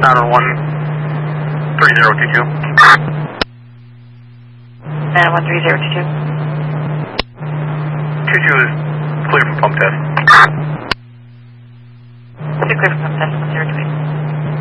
911-3022. 911-3022. 22 is clear for pump test. 2 clear for pump test.